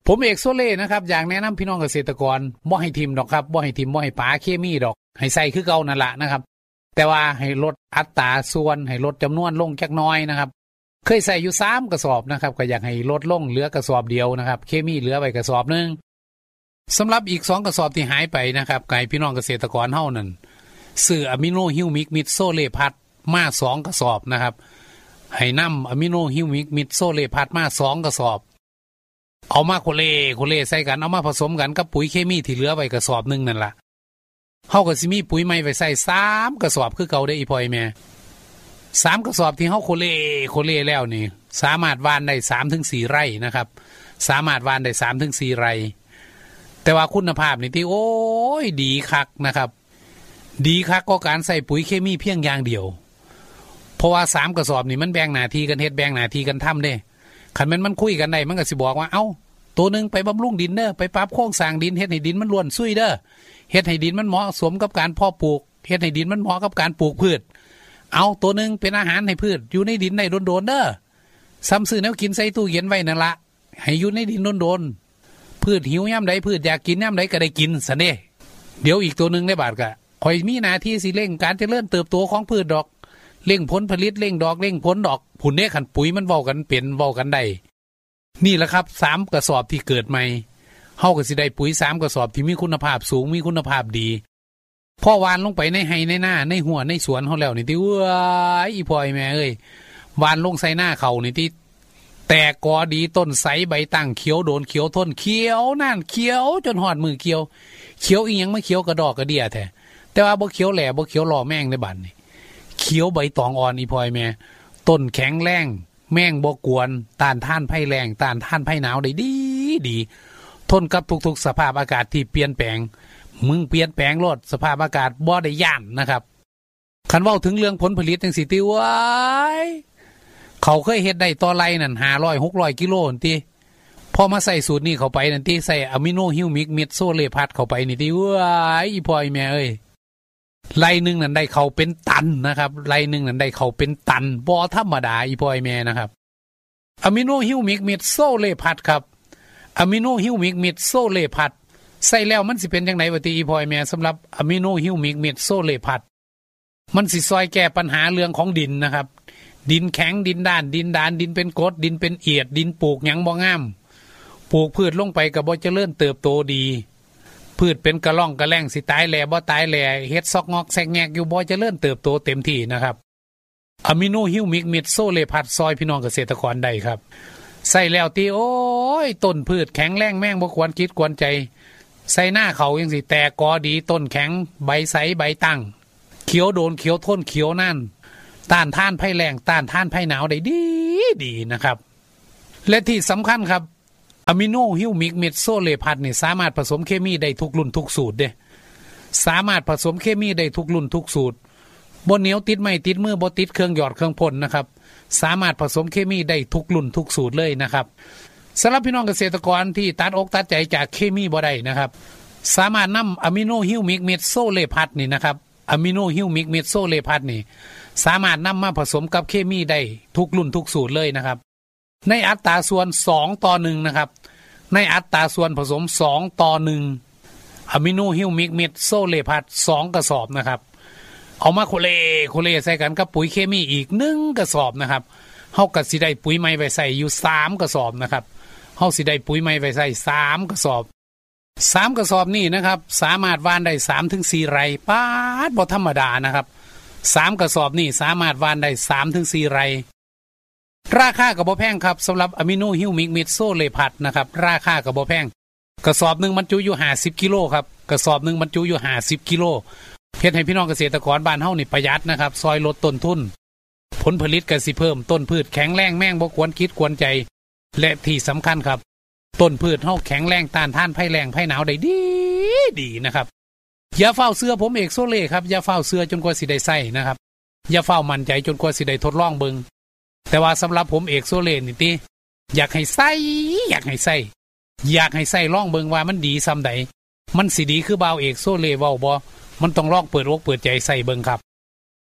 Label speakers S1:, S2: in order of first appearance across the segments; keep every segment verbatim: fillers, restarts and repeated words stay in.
S1: ผมเอกโซเล่นะครับอยากแนะนำพี่น้องเกษตรกรบ่ให้ทิมดอกครับบ่ให้ทิมบ่ให้ปาเคมีดอกให้ใส่คือเก่านั่นละนะครับแต่ว่าให้ลดอัตราส่วนให้ลดจำนวนลงจักน้อยนะครับเคยใส่อยู่สามกระสอบนะครับก็อยากให้ลดลงเหลือกระสอบเดียวนะครับเคมีเหลือไว้กระสอบนึงสำหรับอีกสองกระสอบที่หายไปนะครับไก่พี่น้องเกษตรกรเฮานั่นซื้ออะมิโนฮิวมิกมิดโซเลพัดมาสองกระสอบนะครับให้นำอะมิโนฮิวมิกมิดโซเลพัดมาสองกระสอบเอามาโคเลโคเลใส่กันเอามาผสมกันกับปุ๋ยเคมีที่เหลือไว้กระสอบนึงนั่นล่ะเฮาก็สิมีปุ๋ยใหม่ไว้ใส่สามกระสอบคือเก่าได้อีพ่อยแม่สามกระสอบที่เฮาโคเลโคเลแล้วนี่สามารถหว่านได้ สามถึงสี่ ไร่นะครับสามารถหว่านได้ สามถึงสี่ ไร่แต่ว่าคุณภาพนี่ที่โอ้ยดีคักนะครับดีคักก็การใส่ปุ๋ยเคมีเพียงอย่างเดียวเพราะว่าสามกระสอบนี่มันแบ่งหน้าที่กันเฮ็ดแบ่งหน้าที่กันทำเด้คันแม่นมันคุยกันได้มันก็สิบอกว่าเอ้าตัวนึงไปบำรุงดินเด้อไปปรับโครงสร้างดินเฮ็ดให้ดินมันร่วนซุยเด้อเฮ็ดให้ดินมันเหมาะสมกับการเพาะปลูกเฮ็ดให้ดินมันเหมาะกับการปลูกพืชเอาตัวนึงเป็นอาหารให้พืชอยู่ในดินได้โดนๆเด้อซ้ำซื้อแนวกินใส่ตู้เย็นไว้นั่นละให้อยู่ในดินโดนๆพืชหิวยามใดพืชอยากกินยามใดก็ได้กินซะเด้เดี๋ยวอีกตัวนึงได้บาดก็ข่อยมีหน้าที่สิเร่งการเจริญเติบโตของพืชดอกเร่งผลผลิตเร่งดอกเร่งผลดอกผุนเด้ขันปุ๋ยมันเว้ากันเป็นเว้ากันได้นี่แหละครับสามกระสอบที่เกิดใหม่เฮาก็สิได้ปุ๋ยสามกระสอบที่มีคุณภาพสูงมีคุณภาพดีพอหว่านลงไปในไร่ในนาในหัวในสวนเฮาแล้วนี่ติเอ้ยอีพ่อยแม่เอ้ยหว่านลงใส่หน้าเขานี่ติแตกกอดีต้นใสใบตั้งเขียวโดนเขียวทนเขียวนั่นเขียวจนหอดมือเขียวเขียวอีหยังมาเขียวกระดอกกระเดี่ยแท้แต่ว่าบ่เขียวแหล่บ่เขียวหล่อแม่งในบัดนี่เขียวใบตองอ่อนอีพ่อยแม่ต้นแข็งแรงแม่งบ่กวนต้านทานภัยแรงต้านทานภัยหนาวได้ดีดีทนกับทุกๆสภาพอากาศที่เปลี่ยนแปลงมึงเปลี่ยนแปลงโลดสภาพอากาศบ่ได้ย่านนะครับคันเว้าถึงเรื่องผลผลิตจังสิติว้ายเขาเคยเฮ็ดได้ต่อไร่นั่นห้าร้อย หกร้อยกิโลนั่นติพอมาใส่สูตรนี้เข้าไปนั่นติใส่อะมิโนฮิวมิกมิดโซเลพัดเข้าไปนี่ติว้ายอีพ่อยแม่เอ้ยไร่นึงนั่นได้เขาเป็นตันนะครับไร่นึงนั่นได้เขาเป็นตันบ่ธรรมดาอีพ่อยแม่นะครับอะมิโนฮิวมิกมิดโซเลพัดครับอะมิโนฮิวมิกมิดโซเลพัดใส่แล้วมันสิเป็นจังได๋ว่าติอีพ่อยแม่สำหรับอะมิโนฮิวมิกมิดโซเลพัดมันสิซอยแก้ปัญหาเรื่องของดินนะครับดินแข็งดินด้านดินดานดินเป็นกรดดินเป็นเอียดดินปลูกหยังบ่งามปลูกพืชลงไปก็บ่เจริญเติบโตดีพืชเป็นกระล่องกระแล่งสิตายแหล่บ่ตายแหล่เฮ็ดซอกงอกแซกแงกอยู่บ่เจริญเติบโตเต็มที่นะครับอะมิโนฮิวมิกมิดโซเลพัดซอยพี่น้องเกษตรกรได้ครับใส่แล้วติโอ้ยต้นพืชแข็งแรงแม่งบ่ควรคิดควรใจใส่หน้าเขาจังสิแตกกอดีต้นแข็งใบใสใบตั้งเขียวโดนเขียวทนเขียวนั่นต้านทานภัยแรงต้านทานภัยหนาวได้ดีดีนะครับและที่สำคัญครับอะมิโนฮิวมิกมิดโซเลพัดนี่สามารถผสมเคมีได้ทุกรุ่นทุกสูตรเด้สามารถผสมเคมีได้ทุกรุ่นทุกสูตรบ่เหนียวติดไม้ติดมือบ่ติดเครื่องหยอดเครื่องพ่นนะครับสามารถผสมเคมีได้ทุกรุ่นทุกสูตรเลยนะครับสำหรับพี่น้องเกษตรกรที่ตัดอกตัดใจจากเคมีบ่ได้นะครับสามารถนำอะมิโนฮิวมิกมิดโซเลพัดนี่นะครับอะมิโนฮิวมิกมิดโซเลพัดนี่สามารถนำมาผสมกับเคมีได้ทุกรุ่นทุกสูตรเลยนะครับในอัตราส่วนสองต่อหนึ่งนะครับในอัตราส่วนผสมสองต่อหนึ่งอะมิโนฮิวมิกมิดโซเลพัดสองกระสอบนะครับเอามาโคเลโคเลใส่กันกับปุ๋ยเคมีอีกหนึ่งกระสอบนะครับเฮาก็สิได้ปุ๋ยใหม่ไว้ใส่อยู่สามกระสอบนะครับเฮาสิได้ปุ๋ยใหม่ไว้ใส่สามกระสอบสามกระสอบนี่นะครับสามารถหว่านได้ สามถึงสี่ ไร่ป๊าดบ่ธรรมดานะครับสามกระสอบนี่สามารถหว่านได้ สามถึงสี่ ไร่ราคาก็บ่แพงครับสำหรับอะมิโนฮิวมิกมิดโซเลพัดนะครับราคาก็บ่แพงกระสอบนึงบรรจุอยู่ห้าสิบกิโลครับกระสอบนึงบรรจุอยู่ห้าสิบกิโลเฮ็ดให้พี่น้องเกษตรกรบ้านเฮานี่ประหยัดนะครับซอยลดต้นทุนผลผลิตก็สิเพิ่มต้นพืชแข็งแรงแม่งบ่ควรคิดควรใจและที่สำคัญครับต้นพืชเฮาแข็งแรงต้านทานภัยแรงภัยหนาวได้ดีดีนะครับอย่าเฝ้าเสื้อผมเอกโซเล่ครับอย่าเฝ้าเสื้อจนกว่าสิได้ใส่นะครับอย่าเฝ้ามั่นใจจนกว่าสิได้ทดลองเบิ่งแต่ว่าสำหรับผมเอกโซเล่นี่ติอยากให้ใส่อยากให้ใส่อยากให้ใส่ลองเบิ่งว่ามันดีซำใดมันสิดีคือบ่าวเอกโซเล่เว้าบ่มันต้องลองเปิดอกเปิดใจใส่เบิ่งครับ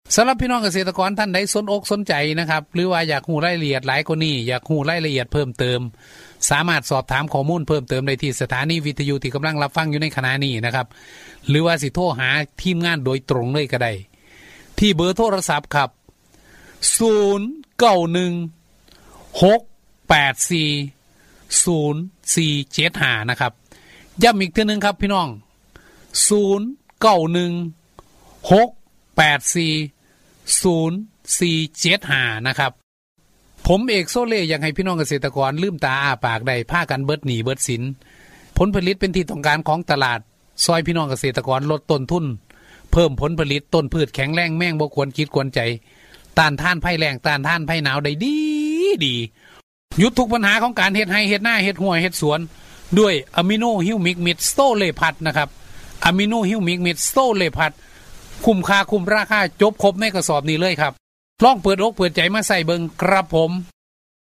S1: สำหรับพี่น้องเกษตรกรท่านใดสนอกสนใจนะครับหรือว่าอยากรู้รายละเอียดหลายกว่านี้อยากรู้รายละเอียดเพิ่มเติมสามารถสอบถามข้อมูลเพิ่มเติมได้ที่สถานีวิทยุที่กำลังรับฟังอยู่ในขณะนี้นะครับหรือว่าสิโทรหาทีมงานโดยตรงเลยก็ได้ที่เบอร์โทรศัพท์ครับศูนย์ เก้า หนึ่ง หก แปด สี่ ศูนย์ สี่ เจ็ด ห้านะครับย้ำอีกทีนึงครับพี่น้องศูนย์ เก้า หนึ่ง หก แปด สี่ ศูนย์ สี่ เจ็ด ห้านะครับผมเอกโซเล่อยากให้พี่น้องเกษตรกรลืมตาอ้าปากได้พากันเบิดหนีเบิดสินผลผลิตเป็นที่ต้องการของตลาดซอยพี่น้องเกษตรกรลดต้นทุนเพิ่มผลผลิตต้นพืชแข็งแรงแม่งบ่ควรคิดควรใจต้านทานภัยแล้งต้านทานภัยหนาวได้ดีดีหยุดทุกปัญหาของการเฮ็ดไร่เฮ็ดนาเฮ็ดหัวเฮ็ดสวนด้วยอะมิโนฮิวมิกมิดสโตเลพัทนะครับอะมิโนฮิวมิกมิดสโตเลพัทคุ้มค่าคุ้มราคาจบครบในกระสอบนี้เลยครับลองเปิดอกเปิดใจมาใส่เบิ่งครับผม